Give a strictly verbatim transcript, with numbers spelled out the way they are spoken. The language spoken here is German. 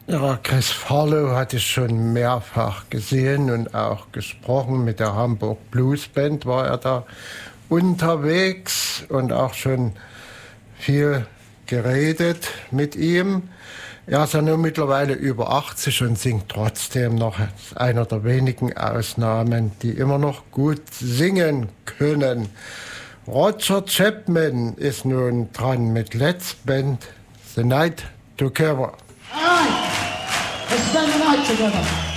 Ja, Chris Farlowe hatte ich schon mehrfach gesehen und auch gesprochen. Mit der Hamburg Blues Band war er da unterwegs und auch schon viel geredet mit ihm. Er ist ja nun mittlerweile über achtzig und singt trotzdem noch. Ist einer der wenigen Ausnahmen, die immer noch gut singen können. Roger Chapman ist nun dran mit Let's Band The Night Together. All right, let's spend the night together.